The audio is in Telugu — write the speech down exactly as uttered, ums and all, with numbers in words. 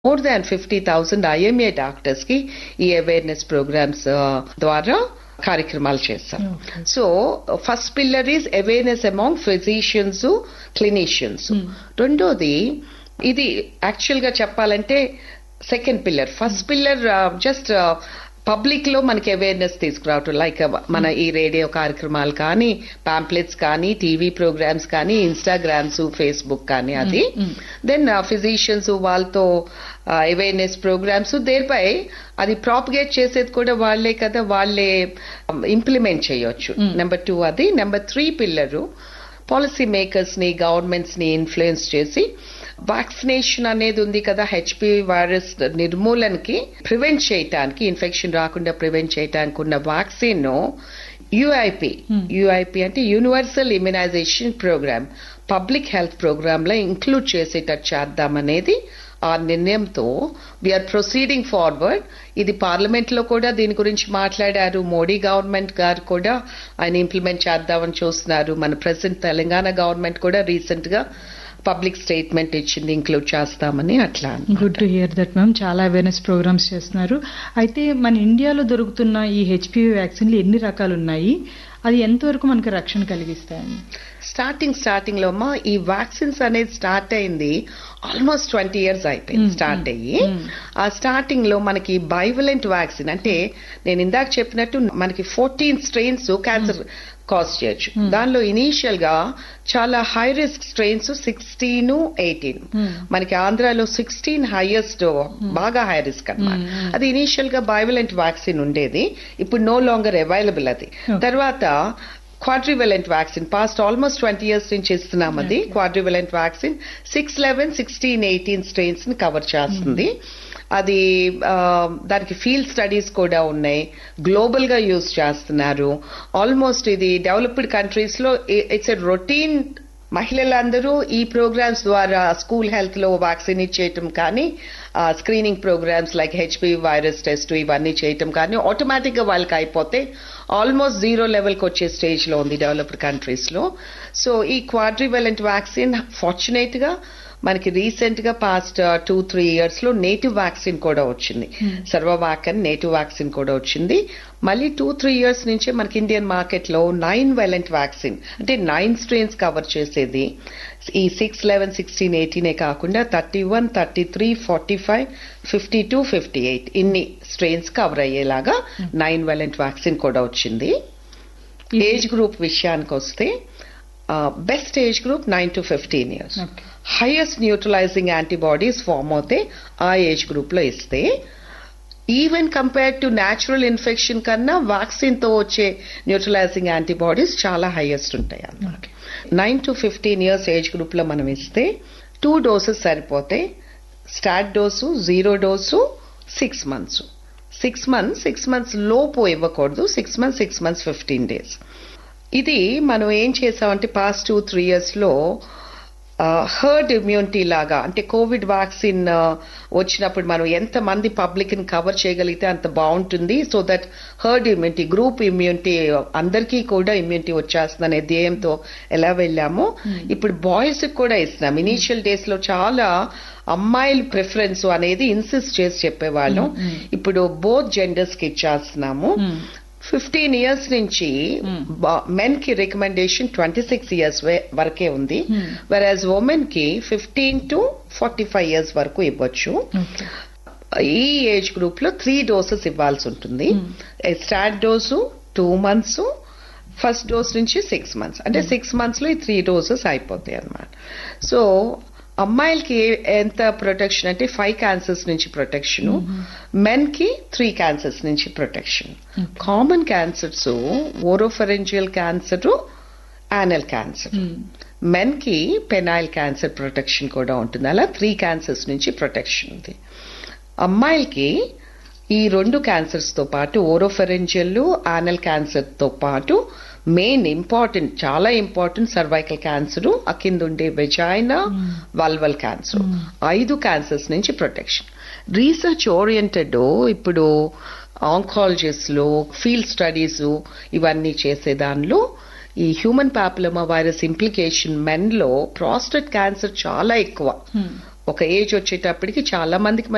More than fifty thousand IMA doctors కి ఈ అవేర్నెస్ ప్రోగ్రామ్స్ ద్వారా కార్యక్రమాలు చేస్తాం. So first pillar is awareness among physicians, clinicians. రెండోది ఇది యాక్చువల్ గా చెప్పాలంటే second pillar. First pillar just public లో మనకి అవేర్నెస్ తీసుకురావటం, లైక్ మన ఈ రేడియో కార్యక్రమాలు కానీ, పాంప్లెట్స్ కానీ, టీవీ ప్రోగ్రామ్స్ కానీ, ఇన్స్టాగ్రామ్స్, ఫేస్బుక్ కానీ, అది దెన్ ఫిజిషియన్స్ వాళ్ళతో అవేర్నెస్ ప్రోగ్రామ్స్ దేనిపై అది ప్రాపగేట్ చేసేది కూడా వాళ్లే కదా, వాళ్లే ఇంప్లిమెంట్ చేయొచ్చు. నెంబర్ టూ అది. Number three pillar policy makers ని, గవర్నమెంట్స్ ని ఇన్ఫ్లుయెన్స్ చేసి వ్యాక్సినేషన్ అనేది ఉంది కదా, హెచ్పివి వైరస్ నిర్మూలనకి ప్రివెంట్ చేయటానికి, ఇన్ఫెక్షన్ రాకుండా ప్రివెంట్ చేయటానికి ఉన్న వ్యాక్సిన్ యుఐపి యుఐపి అంటే universal immunisation programme public health programme లో ఇంక్లూడ్ చేసేటట్టు చేద్దామనేది ఆ నిర్ణయంతో వీఆర్ ప్రొసీడింగ్ ఫార్వర్డ్. ఇది పార్లమెంట్ లో కూడా దీని గురించి మాట్లాడారు. మోడీ గవర్నమెంట్ గారు కూడా ఆయన ఇంప్లిమెంట్ చేద్దామని చూస్తున్నారు. మన ప్రెసిడెంట్ తెలంగాణ గవర్నమెంట్ కూడా రీసెంట్ గా పబ్లిక్ స్టేట్మెంట్ ఇచ్చింది, ఇంక్లూడ్ చేస్తామని. అట్లా good to hear that ma'am. చాలా అవేర్నెస్ ప్రోగ్రామ్స్ చేస్తున్నారు. అయితే మన ఇండియాలో దొరుకుతున్న ఈ హెచ్పివి వ్యాక్సిన్లు ఎన్ని రకాలు ఉన్నాయి, అది ఎంతవరకు మనకు రక్షణ కలిగిస్తాయని? స్టార్టింగ్ స్టార్టింగ్ లో అమ్మా ఈ వ్యాక్సిన్స్ అనేది స్టార్ట్ అయింది ఆల్మోస్ట్ ట్వంటీ ఇయర్స్ అయిపోయింది స్టార్ట్ అయ్యి. ఆ స్టార్టింగ్ లో మనకి బైవలెంట్ వ్యాక్సిన్ అంటే నేను ఇందాక చెప్పినట్టు మనకి ఫోర్టీన్ స్ట్రెయిన్స్ క్యాన్సర్ కాజ్ చేయొచ్చు. దానిలో ఇనీషియల్ గా చాలా high risk strains sixteen eighteen, మనకి ఆంధ్రాలో సిక్స్టీన్ హైయెస్ట్, బాగా హై రిస్క్ అన్నమాట. అది ఇనీషియల్ గా బైవలెంట్ వ్యాక్సిన్ ఉండేది, ఇప్పుడు నో లాంగర్ అవైలబుల్ అది. తర్వాత క్వాడ్రివలెంట్ vaccine past almost twenty years నుంచి ఇస్తున్నాం. అది క్వాడ్రివలెంట్ vaccine six eleven sixteen eighteen strains ని కవర్ చేస్తుంది. అది దానికి ఫీల్డ్ స్టడీస్ కూడా ఉన్నాయి, గ్లోబల్ గా యూజ్ చేస్తున్నారు. ఆల్మోస్ట్ ఇది డెవలప్డ్ కంట్రీస్ లో ఇట్స్ ఎ రొటీన్. మహిళలందరూ ఈ ప్రోగ్రామ్స్ ద్వారా స్కూల్ హెల్త్ లో వ్యాక్సిన్ ఇచ్చేయటం కానీ, screening programmes like HPV virus test ఇవన్నీ చేయటం కానీ ఆటోమేటిక్ గా వాళ్ళకి అయిపోతే ఆల్మోస్ట్ జీరో లెవెల్ కి వచ్చే స్టేజ్ లో ఉంది డెవలప్డ్ కంట్రీస్ లో. సో ఈ క్వాడ్రివలెంట్ వ్యాక్సిన్ ఫార్చునేట్ గా మనకి రీసెంట్ గా పాస్ట్ టూ త్రీ ఇయర్స్ లో నేటివ్ వ్యాక్సిన్ కూడా వచ్చింది. సర్వవాక్ అని నేటివ్ వ్యాక్సిన్ కూడా వచ్చింది. మళ్ళీ టూ త్రీ ఇయర్స్ నుంచి మనకి ఇండియన్ మార్కెట్ లో నైన్ వెలెంట్ వ్యాక్సిన్ అంటే నైన్ స్ట్రెయిన్స్ కవర్ చేసేది. ఈ సిక్స్ లెవెన్ సిక్స్టీన్ ఎయిటీనే కాకుండా thirty one thirty three forty five fifty two fifty eight ఇన్ని స్ట్రెయిన్స్ కవర్ అయ్యేలాగా నైన్ వెలెంట్ వ్యాక్సిన్ కూడా వచ్చింది. ఏజ్ గ్రూప్ విషయానికి వస్తే best age group nine to fifteen years. Highest neutralising antibodies form అవుతాయి ఆ ఏజ్ గ్రూప్ లో ఇస్తే. Even compare to natural infection కన్నా వ్యాక్సిన్ తో వచ్చే న్యూట్రలైజింగ్ యాంటీబాడీస్ చాలా హైయెస్ట్ ఉంటాయి అన్నమాట. Nine to fifteen years age group లో మనం ఇస్తే టూ డోసెస్ సరిపోతాయి. Start dose, zero dose, six months six months six months లోపు ఇవ్వకూడదు. Six months six months fifteen days. ఇది మనం ఏం చేసామంటే పాస్ట్ టూ త్రీ ఇయర్స్ లో హర్డ్ ఇమ్యూనిటీ లాగా, అంటే కోవిడ్ వ్యాక్సిన్ వచ్చినప్పుడు మనం ఎంత మంది పబ్లిక్ ని కవర్ చేయగలిగితే అంత బాగుంటుంది. So that herd immunity, group immunity, అందరికీ కూడా ఇమ్యూనిటీ వచ్చేస్తుందనే ధ్యేయంతో ఎలా వెళ్ళామో ఇప్పుడు బాయ్స్ కి కూడా ఇస్తున్నాం. ఇనీషియల్ డేస్ లో చాలా అమ్మాయిల ప్రిఫరెన్స్ అనేది ఇన్సిస్ట్ చేసి చెప్పేవాళ్ళం. ఇప్పుడు బోత్ జెండర్స్ కి ఇచ్చేస్తున్నాము. ఫిఫ్టీన్ ఇయర్స్ నుంచి మెన్ కి రికమెండేషన్ ట్వంటీ సిక్స్ ఇయర్స్ వరకే ఉంది, వెరాజ్ ఉమెన్ కి fifteen to forty five years వరకు ఇవ్వచ్చు. ఈ ఏజ్ గ్రూప్ లో త్రీ డోసెస్ ఇవ్వాల్సి ఉంటుంది. Start dose two months, first dose నుంచి సిక్స్ మంత్స్, అంటే సిక్స్ మంత్స్ లో ఈ త్రీ డోసెస్ అయిపోతాయి అన్నమాట. సో అమ్మాయిలకి ఎంత ప్రొటెక్షన్ అంటే ఫైవ్ క్యాన్సర్స్ నుంచి ప్రొటెక్షన్, మెన్ కి త్రీ క్యాన్సర్స్ నుంచి protection. Common cancers ఓరోఫరెంజియల్ cancer, anal cancer. Men కి పెనైల్ క్యాన్సర్ ప్రొటెక్షన్ కూడా ఉంటుంది. అలా త్రీ క్యాన్సర్స్ నుంచి ప్రొటెక్షన్ ఉంది. అమ్మాయిలకి ఈ రెండు క్యాన్సర్స్ తో పాటు ఓరోఫరెంజియల్, యానల్ క్యాన్సర్ తో పాటు మెయిన్ ఇంపార్టెంట్, చాలా ఇంపార్టెంట్ సర్వైకల్ క్యాన్సర్, అకింద ఉండే వెజైనా, వల్వల్ క్యాన్సర్, ఐదు క్యాన్సర్స్ నుంచి ప్రొటెక్షన్. రీసెర్చ్ ఓరియంటెడ్ ఇప్పుడు ఆంకాలజిస్ట్ లో ఫీల్డ్ స్టడీస్ ఇవన్నీ చేసే దానిలో ఈ human papilloma virus implication men లో ప్రాస్టేట్ క్యాన్సర్ చాలా ఎక్కువ. ఒక ఏజ్ వచ్చేటప్పటికి చాలా మందికి